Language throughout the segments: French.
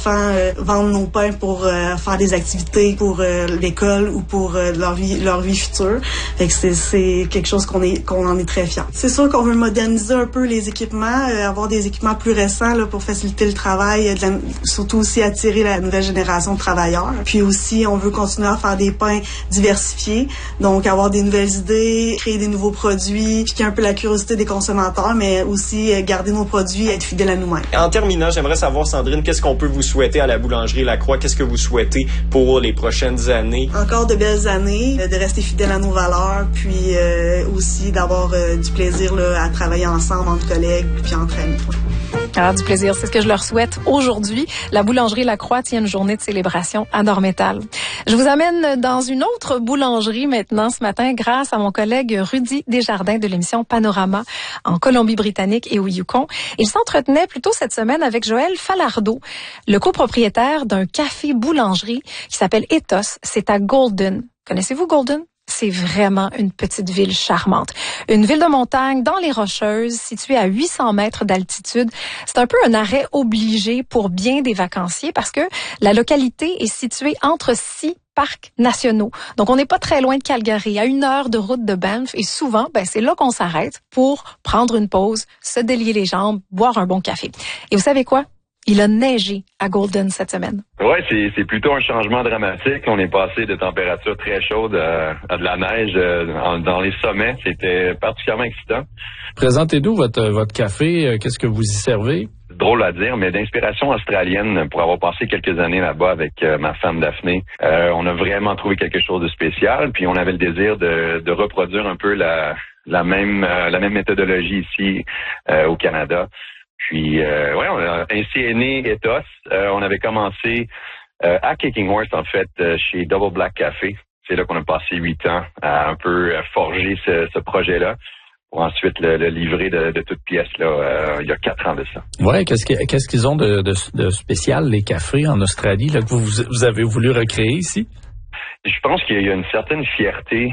enfants vendent nos pains pour faire des activités pour l'école ou pour leur vie future. Fait que c'est quelque chose qu'on en est très fiers. C'est sûr qu'on veut moderniser un peu les équipements, avoir des équipements plus récents là, pour faciliter le travail, surtout aussi attirer la nouvelle génération de travailleurs. Puis aussi, on veut continuer à faire des pains diversifiés, donc avoir des nouvelles idées, créer des nouveaux produits, piquer un peu la curiosité des consommateurs, mais aussi garder nos produits et être fidèles à nous-mêmes. En terminant, j'aimerais savoir, Sandrine, qu'est-ce qu'on peut vous souhaiter à la boulangerie Lacroix? Qu'est-ce que vous souhaitez pour les prochaines années? Encore de belles années, de rester fidèles à nos valeurs, puis aussi d'avoir du plaisir là, à travailler ensemble entre collègues puis entre amis. Alors, du plaisir, c'est ce que je leur souhaite aujourd'hui. La boulangerie Lacroix tient une journée de célébration à Dormétal. Je vous amène dans une autre boulangerie maintenant ce matin grâce à mon collègue Rudy Desjardins de l'émission Panorama en Colombie-Britannique et au Yukon. Il s'entretenait plutôt cette semaine avec Joël Falardeau, le copropriétaire d'un café-boulangerie qui s'appelle Ethos. C'est à Golden. Connaissez-vous Golden? C'est vraiment une petite ville charmante. Une ville de montagne dans les Rocheuses, située à 800 mètres d'altitude. C'est un peu un arrêt obligé pour bien des vacanciers parce que la localité est située entre 6 parcs nationaux. Donc, on n'est pas très loin de Calgary, à 1 heure de route de Banff. Et souvent, c'est là qu'on s'arrête pour prendre une pause, se délier les jambes, boire un bon café. Et vous savez quoi? Il a neigé à Golden cette semaine. Ouais, c'est plutôt un changement dramatique. On est passé de températures très chaudes à de la neige dans les sommets. C'était particulièrement excitant. Présentez-nous votre café. Qu'est-ce que vous y servez? Drôle à dire, mais d'inspiration australienne pour avoir passé quelques années là-bas avec ma femme Daphné. On a vraiment trouvé quelque chose de spécial, puis on avait le désir de reproduire un peu la même méthodologie ici au Canada. Puis, on a ainsi est né Ethos. On avait commencé à Kicking Horse, en fait, chez Double Black Café. C'est là qu'on a passé 8 ans à un peu forger ce projet-là, pour ensuite le livrer de toutes pièces là, il y a 4 ans de ça. Ouais, qu'est-ce qu'ils ont de spécial, les cafés en Australie, là, que vous avez voulu recréer ici? Je pense qu'il y a une certaine fierté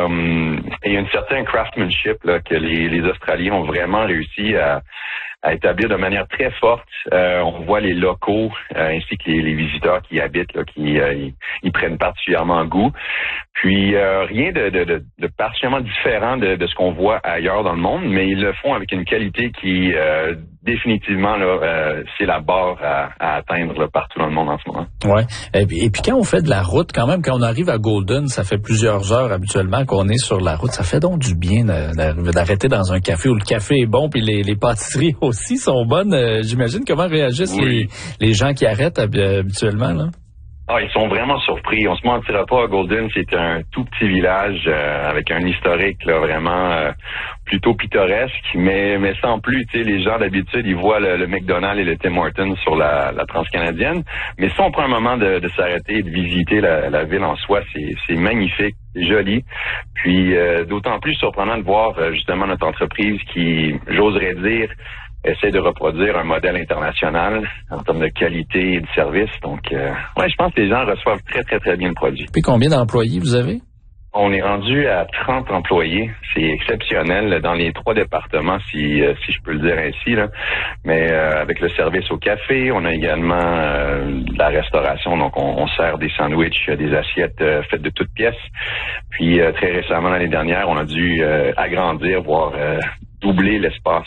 et un certain craftsmanship là, que les Australiens ont vraiment réussi à établir de manière très forte. On voit les locaux ainsi que les visiteurs qui y habitent, là, qui y prennent particulièrement goût. Puis rien de particulièrement différent de ce qu'on voit ailleurs dans le monde, mais ils le font avec une qualité qui définitivement là, c'est la barre à atteindre là, partout dans le monde en ce moment. Ouais. Et puis quand on fait de la route, quand même, quand on arrive à Golden, ça fait plusieurs heures habituellement qu'on est sur la route. Ça fait donc du bien d'arrêter dans un café où le café est bon, puis les pâtisseries aussi sont bonnes. J'imagine comment réagissent les gens qui arrêtent habituellement là. Ah, ils sont vraiment surpris. On se mentira pas, Golden, c'est un tout petit village avec un historique là vraiment plutôt pittoresque, mais sans plus, tu sais, les gens d'habitude, ils voient le McDonald's et le Tim Hortons sur la transcanadienne, mais si on prend un moment de s'arrêter et de visiter la ville en soi, c'est magnifique, c'est joli, puis d'autant plus surprenant de voir justement notre entreprise qui, j'oserais dire, essaie de reproduire un modèle international en termes de qualité et de service. Donc, je pense que les gens reçoivent très, très, très bien le produit. Puis combien d'employés vous avez? On est rendu à 30 employés. C'est exceptionnel dans les 3 départements, si je peux le dire ainsi, là. Mais avec le service au café, on a également la restauration. Donc, on sert des sandwichs, des assiettes faites de toutes pièces. Puis, très récemment, l'année dernière, on a dû agrandir, voire doubler l'espace,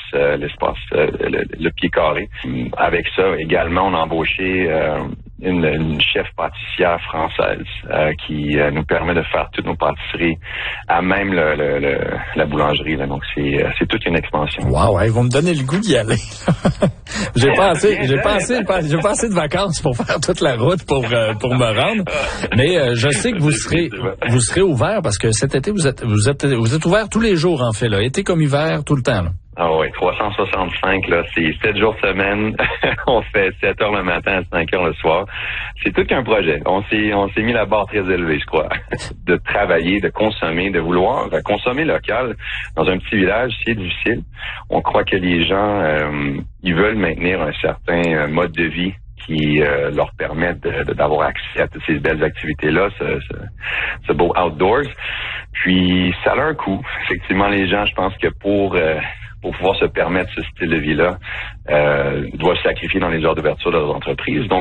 le pied carré. Avec ça, également, on a embauché une chef pâtissière française qui nous permet de faire toutes nos pâtisseries à même la boulangerie. Là. Donc, c'est toute une expansion. Wow, ils vont me donner le goût d'y aller. J'ai pas assez de vacances pour faire toute la route pour me rendre. Mais je sais que vous serez ouvert parce que cet été, vous êtes ouvert tous les jours, en fait, là. Été comme hiver, tout le temps, là. Ah oui, 365, là, c'est 7 jours semaine. On fait 7 heures le matin à 5 heures le soir. C'est tout qu'un projet. On s'est mis la barre très élevée, je crois. De travailler, de consommer, de vouloir consommer local dans un petit village, c'est difficile. On croit que les gens, ils veulent maintenir un certain mode de vie qui leur permettent d'avoir accès à toutes ces belles activités-là, ce beau outdoors. Puis, ça a un coût. Effectivement, les gens, je pense que pour pouvoir se permettre ce style de vie-là, doivent sacrifier dans les heures d'ouverture de leurs entreprises. Donc,